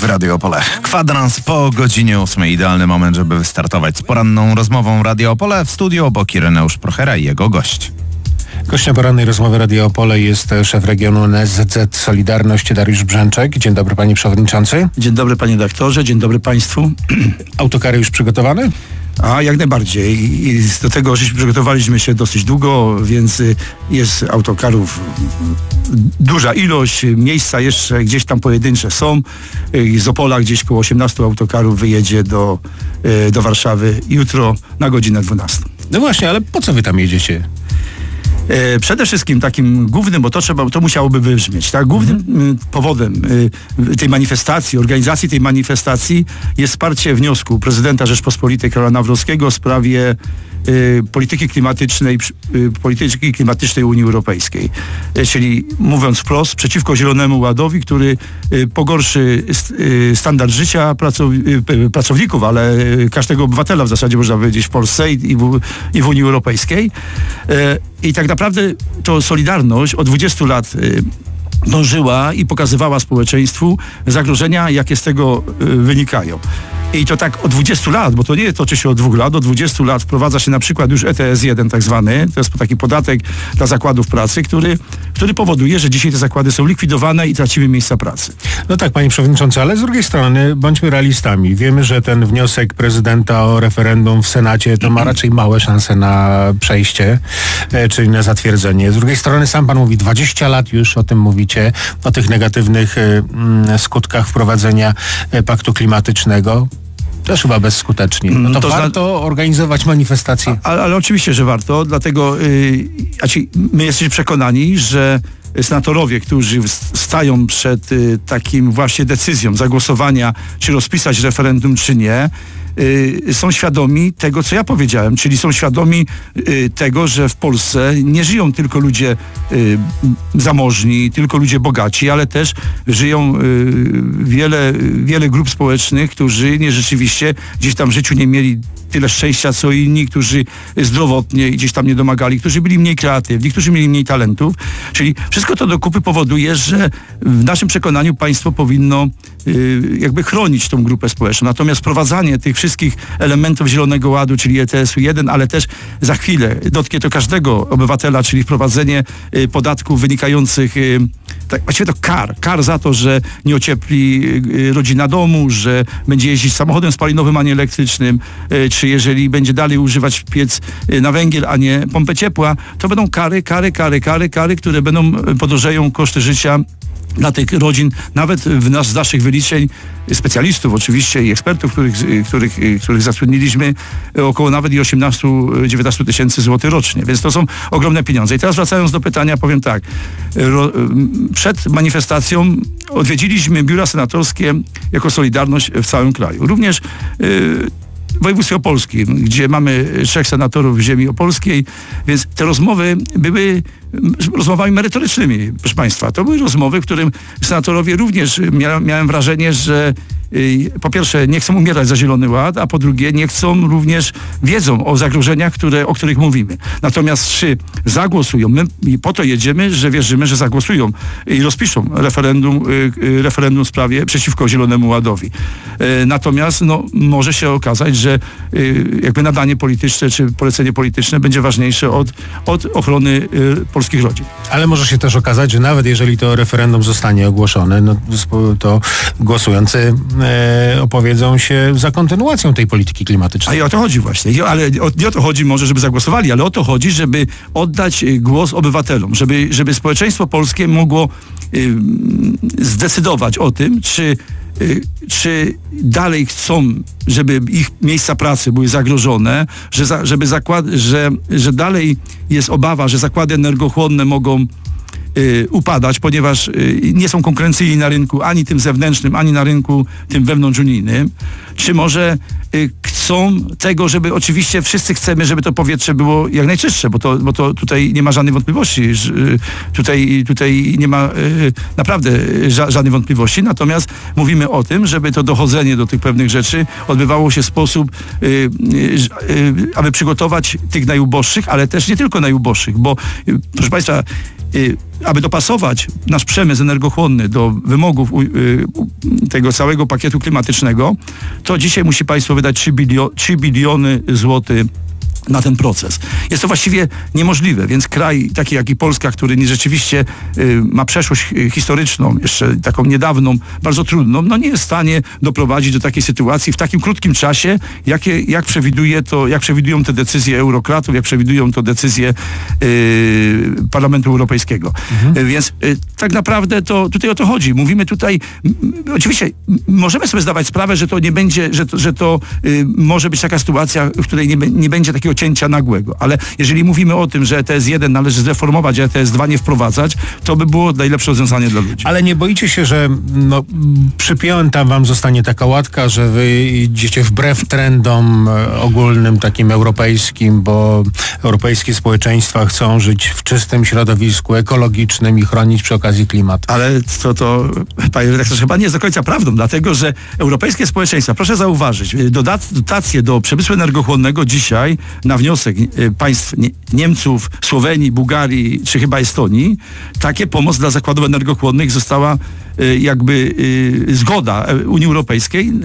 w Radio Opole. Kwadrans po godzinie 8. Idealny moment, żeby wystartować z poranną rozmową Radio Opole. W studiu obok Ireneusz Prochera i jego gość. Gościem porannej rozmowy Radio Opole jest szef regionu NSZZ Solidarność Dariusz Brzęczek. Dzień dobry, panie przewodniczący. Dzień dobry, panie redaktorze, dzień dobry państwu. Autokary już przygotowane? A jak najbardziej. I do tego przygotowaliśmy się dosyć długo, więc jest autokarów duża ilość, miejsca jeszcze gdzieś tam pojedyncze są. Z Opola gdzieś koło 18 autokarów wyjedzie do Warszawy jutro na godzinę 12. No właśnie, ale po co wy tam jedziecie? Przede wszystkim takim głównym, bo to musiałoby wybrzmieć, tak? Głównym powodem tej manifestacji, organizacji tej manifestacji jest wsparcie wniosku prezydenta Rzeczpospolitej Karola Nawrockiego w sprawie polityki klimatycznej Unii Europejskiej. Czyli mówiąc wprost, przeciwko Zielonemu Ładowi, który pogorszy standard życia pracowników, ale każdego obywatela w zasadzie można powiedzieć w Polsce i w Unii Europejskiej. I tak naprawdę to Solidarność od 20 lat dążyła i pokazywała społeczeństwu zagrożenia, jakie z tego wynikają. I to tak od 20 lat, bo to nie toczy się od 2 lat, od 20 lat wprowadza się na przykład już ETS-1 tak zwany, to jest taki podatek dla zakładów pracy, który powoduje, że dzisiaj te zakłady są likwidowane i tracimy miejsca pracy. No tak, panie przewodniczący, ale z drugiej strony bądźmy realistami. Wiemy, że ten wniosek prezydenta o referendum w Senacie to ma raczej małe szanse na przejście, czyli na zatwierdzenie. Z drugiej strony sam pan mówi, 20 lat już o tym mówicie, o tych negatywnych skutkach wprowadzenia paktu klimatycznego. Też chyba bezskutecznie. No to warto organizować manifestacje. Ale oczywiście, że warto, dlatego my jesteśmy przekonani, że senatorowie, którzy stają przed takim właśnie decyzją zagłosowania, czy rozpisać referendum, czy nie, są świadomi tego, co ja powiedziałem, czyli są świadomi tego, że w Polsce nie żyją tylko ludzie zamożni, tylko ludzie bogaci, ale też żyją wiele grup społecznych, którzy rzeczywiście gdzieś tam w życiu nie mieli tyle szczęścia, co inni, którzy zdrowotnie gdzieś tam nie domagali, którzy byli mniej kreatywni, którzy mieli mniej talentów. Czyli wszystko to do kupy powoduje, że w naszym przekonaniu państwo powinno jakby chronić tą grupę społeczną. Natomiast wprowadzanie tych wszystkich elementów Zielonego Ładu, czyli ETS-u 1, ale też za chwilę dotknie to każdego obywatela, czyli wprowadzenie podatków wynikających, właściwie to kar za to, że nie ociepli rodzina domu, że będzie jeździć samochodem spalinowym, a nie elektrycznym, czy jeżeli będzie dalej używać piec na węgiel, a nie pompę ciepła, to będą kary, które podrożeją koszty życia dla tych rodzin, nawet z naszych wyliczeń specjalistów oczywiście i ekspertów, których zatrudniliśmy, około nawet i 18-19 tysięcy złotych rocznie. Więc to są ogromne pieniądze. I teraz wracając do pytania, powiem tak. Przed manifestacją odwiedziliśmy biura senatorskie jako Solidarność w całym kraju. Również w województwie opolskim, gdzie mamy 3 senatorów ziemi opolskiej, więc te rozmowy były rozmowami merytorycznymi, proszę państwa. To były rozmowy, w którym senatorowie również miałem wrażenie, że po pierwsze nie chcą umierać za Zielony Ład, a po drugie wiedzą o zagrożeniach, o których mówimy. Natomiast czy zagłosują, my po to jedziemy, że wierzymy, że zagłosują i rozpiszą referendum w sprawie przeciwko Zielonemu Ładowi. Natomiast może się okazać, że jakby nadanie polityczne czy polecenie polityczne będzie ważniejsze od ochrony polskich rodzin. Ale może się też okazać, że nawet jeżeli to referendum zostanie ogłoszone, to głosujący opowiedzą się za kontynuacją tej polityki klimatycznej. A i o to chodzi właśnie. Ale nie o to chodzi może, żeby zagłosowali, ale o to chodzi, żeby oddać głos obywatelom, żeby społeczeństwo polskie mogło zdecydować o tym, czy dalej chcą, żeby ich miejsca pracy były zagrożone, że dalej jest obawa, że zakłady energochłonne mogą upadać, ponieważ nie są konkurencyjni na rynku ani tym zewnętrznym, ani na rynku tym wewnątrzunijnym. Czy może chcą tego, żeby oczywiście wszyscy chcemy, żeby to powietrze było jak najczystsze, bo to tutaj nie ma żadnej wątpliwości. Tutaj nie ma naprawdę żadnej wątpliwości. Natomiast mówimy o tym, żeby to dochodzenie do tych pewnych rzeczy odbywało się w sposób, aby przygotować tych najuboższych, ale też nie tylko najuboższych, bo proszę państwa, aby dopasować nasz przemysł energochłonny do wymogów tego całego pakietu klimatycznego, to dzisiaj musi państwo wydać 3 biliony złotych na ten proces. Jest to właściwie niemożliwe, więc kraj taki jak i Polska, który rzeczywiście ma przeszłość historyczną, jeszcze taką niedawną, bardzo trudną, no nie jest w stanie doprowadzić do takiej sytuacji w takim krótkim czasie, jak przewidują te decyzje eurokratów, jak przewidują to decyzje Parlamentu Europejskiego. Więc tak naprawdę to tutaj o to chodzi. Mówimy tutaj, oczywiście możemy sobie zdawać sprawę, że to nie będzie, że to może być taka sytuacja, w której nie będzie takiego cięcia nagłego. Ale jeżeli mówimy o tym, że ETS-1 należy zreformować, a ETS-2 nie wprowadzać, to by było najlepsze rozwiązanie dla ludzi. Ale nie boicie się, że przypięta wam zostanie taka łatka, że wy idziecie wbrew trendom ogólnym, takim europejskim, bo europejskie społeczeństwa chcą żyć w czystym środowisku ekologicznym i chronić przy okazji klimat. Ale to panie redaktorze, chyba nie jest do końca prawdą, dlatego że europejskie społeczeństwa, proszę zauważyć, dotacje do przemysłu energochłonnego dzisiaj na wniosek państw Niemców, Słowenii, Bułgarii czy chyba Estonii, takie pomoc dla zakładów energochłonnych została zgoda Unii Europejskiej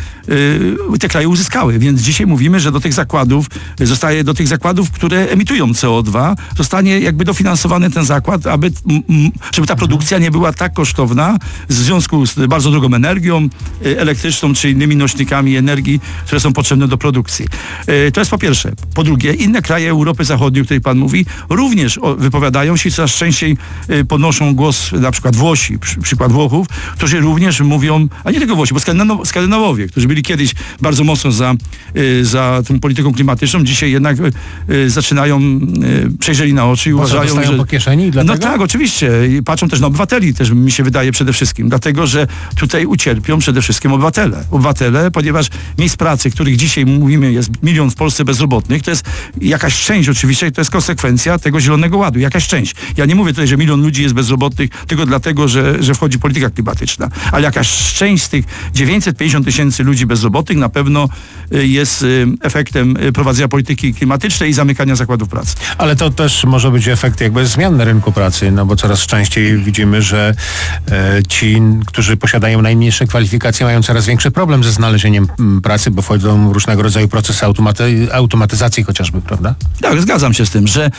te kraje uzyskały. Więc dzisiaj mówimy, że do tych zakładów, które emitują CO2, zostanie dofinansowany ten zakład, żeby ta produkcja nie była tak kosztowna w związku z bardzo drogą energią elektryczną czy innymi nośnikami energii, które są potrzebne do produkcji. To jest po pierwsze. Po drugie, inne kraje Europy Zachodniej, o której pan mówi, również wypowiadają się i coraz częściej podnoszą głos, na przykład Włosi, przykład Włochów, którzy również mówią, a nie tylko Włosi, bo Skandynawowie, którzy byli kiedyś bardzo mocno za tą polityką klimatyczną, dzisiaj jednak zaczynają, przejrzeli na oczy i uważają, że... po kieszeni? Dlatego? No tak, oczywiście. I patrzą też na obywateli, też mi się wydaje przede wszystkim, dlatego, że tutaj ucierpią przede wszystkim obywatele, ponieważ miejsc pracy, których dzisiaj mówimy jest 1 milion w Polsce bezrobotnych, to jest jakaś część oczywiście, to jest konsekwencja tego Zielonego Ładu, jakaś część. Ja nie mówię tutaj, że 1 milion ludzi jest bezrobotnych tylko dlatego, że wchodzi polityka klimatyczna, ale jakaś część z tych 950 000 ludzi bezrobotnych na pewno jest efektem prowadzenia polityki klimatycznej i zamykania zakładów pracy. Ale to też może być efekt zmian na rynku pracy, no bo coraz częściej widzimy, że ci, którzy posiadają najmniejsze kwalifikacje, mają coraz większy problem ze znalezieniem pracy, bo wchodzą w różnego rodzaju procesy automatyzacji chociażby, prawda? Tak, zgadzam się z tym, że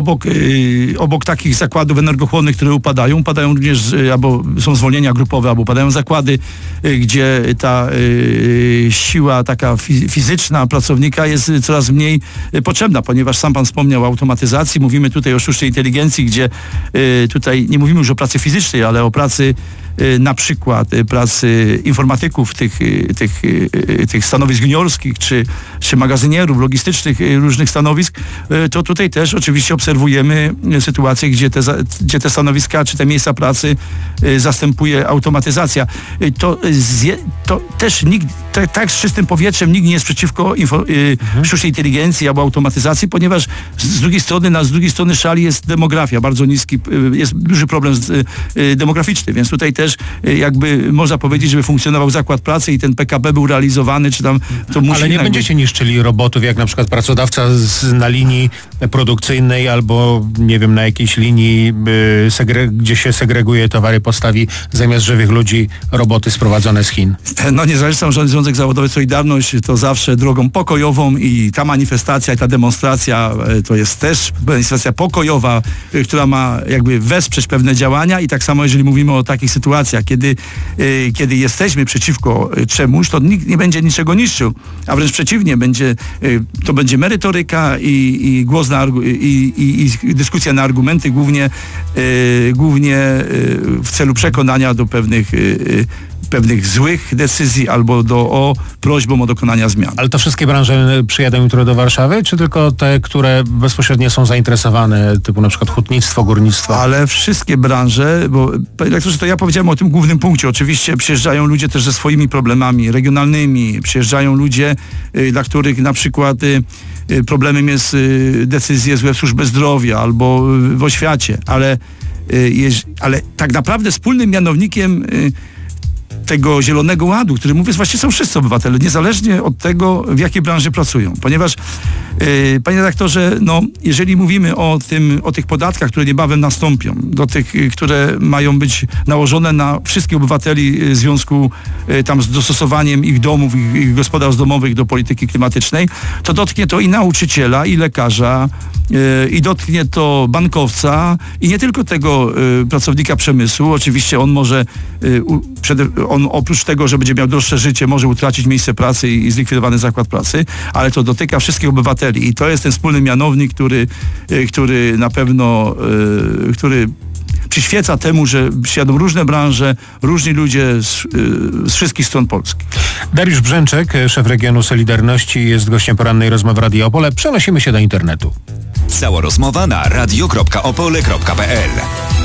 obok takich zakładów energochłonnych, które upadają również albo są zwolnienia grupowe, albo upadają zakłady, gdzie ta siła taka fizyczna pracownika jest coraz mniej potrzebna, ponieważ sam pan wspomniał o automatyzacji, mówimy tutaj o sztucznej inteligencji, gdzie tutaj nie mówimy już o pracy fizycznej, ale o pracy na przykład pracy informatyków tych stanowisk juniorskich, czy magazynierów, logistycznych różnych stanowisk, to tutaj też oczywiście obserwujemy sytuację, gdzie te stanowiska, czy te miejsca pracy zastępuje automatyzacja. To też tak z czystym powietrzem nikt nie jest przeciwko sztucznej inteligencji albo automatyzacji, ponieważ z drugiej strony szali jest demografia, bardzo niski, jest duży problem demograficzny, więc tutaj też można powiedzieć, żeby funkcjonował zakład pracy i ten PKB był realizowany, czy tam to musi... Ale nie będziecie niszczyli robotów, jak na przykład pracodawca na linii produkcyjnej albo, nie wiem, na jakiejś linii, gdzie się segreguje towary, postawi zamiast żywych ludzi roboty sprowadzone z Chin. No niezależnie Związek Zawodowy Solidarność to zawsze drogą pokojową i ta manifestacja i ta demonstracja to jest też manifestacja pokojowa, która ma wesprzeć pewne działania i tak samo jeżeli mówimy o takich sytuacjach, kiedy jesteśmy przeciwko czemuś, to nikt nie będzie niczego niszczył, a wręcz przeciwnie, to będzie merytoryka i głos i dyskusja na argumenty, głównie w celu przekonania do pewnych złych decyzji albo prośbą o dokonania zmian. Ale to wszystkie branże przyjadą jutro do Warszawy, czy tylko te, które bezpośrednio są zainteresowane, typu na przykład hutnictwo, górnictwo? Ale wszystkie branże, bo to ja powiedziałem o tym głównym punkcie. Oczywiście przyjeżdżają ludzie też ze swoimi problemami regionalnymi, przyjeżdżają ludzie, dla których na przykład problemem jest decyzje złe w służbie zdrowia albo w oświacie, ale tak naprawdę wspólnym mianownikiem tego Zielonego Ładu, który mówię, właśnie są wszyscy obywatele, niezależnie od tego, w jakiej branży pracują. Ponieważ Panie redaktorze, no, jeżeli mówimy o tych podatkach, które niebawem nastąpią, do tych, które mają być nałożone na wszystkich obywateli w związku tam z dostosowaniem ich domów, ich gospodarstw domowych do polityki klimatycznej, to dotknie to i nauczyciela, i lekarza, i dotknie to bankowca i nie tylko tego pracownika przemysłu. Oczywiście on może, on oprócz tego, że będzie miał droższe życie, może utracić miejsce pracy i zlikwidowany zakład pracy, ale to dotyka wszystkich obywateli i to jest ten wspólny mianownik, który na pewno, który przyświeca temu, że przyjadą różne branże, różni ludzie z wszystkich stron Polski. Dariusz Brzęczek, szef regionu Solidarności, jest gościem porannej rozmowy Radio Opole. Przenosimy się do internetu. Cała rozmowa na radio.opole.pl